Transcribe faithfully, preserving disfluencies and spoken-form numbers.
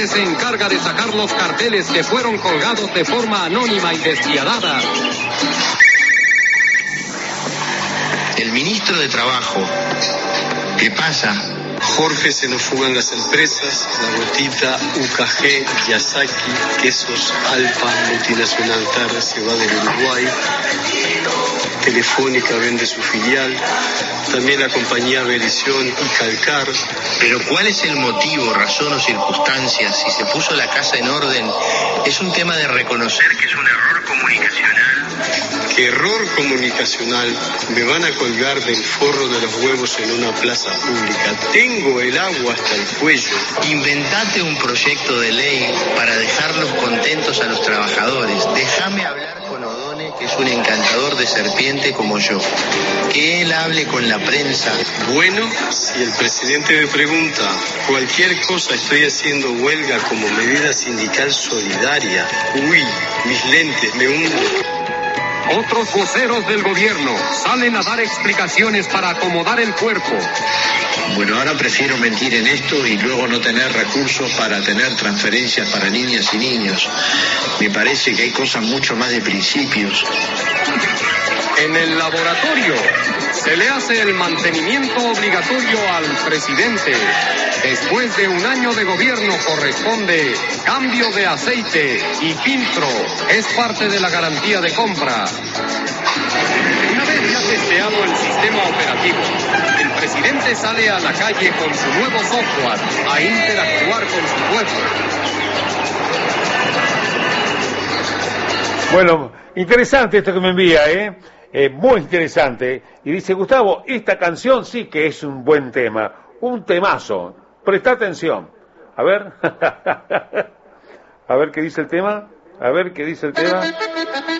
presidente se encarga de sacar los carteles que fueron colgados de forma anónima y despiadada. El ministro de Trabajo, ¿qué pasa? Jorge, se nos fugan las empresas, la gotita, U K G, Yasaki, Quesos Alfa, multinacional Tarra, se va del Uruguay, Telefónica vende su filial, también la compañía Verición y Calcar. Pero ¿cuál es el motivo, razón o circunstancias? Si se puso la casa en orden, es un tema de reconocer que es un error comunicacional. ¿Qué error comunicacional? Me van a colgar del forro de los huevos en una plaza pública. Tengo el agua hasta el cuello. Inventate un proyecto de ley para dejarlos contentos a los trabajadores. Déjame hablar con Odone, que es un encantador de serpiente como yo. Que él hable con la prensa. Bueno, si el presidente me pregunta, cualquier cosa estoy haciendo huelga como medida sindical solidaria. Uy, mis lentes me hunden. Otros voceros del gobierno salen a dar explicaciones para acomodar el cuerpo. Bueno, ahora prefiero mentir en esto y luego no tener recursos para tener transferencias para niñas y niños. Me parece que hay cosas mucho más de principios. En el laboratorio se le hace el mantenimiento obligatorio al presidente. Después de un año de gobierno corresponde cambio de aceite y filtro. Es parte de la garantía de compra. Una vez ya testeado el sistema operativo, el presidente sale a la calle con su nuevo software a interactuar con su pueblo. Bueno, interesante esto que me envía, ¿eh? Eh, muy interesante. Y dice, Gustavo, esta canción sí que es un buen tema, un temazo. Presta atención. A ver. A ver qué dice el tema. A ver qué dice el tema.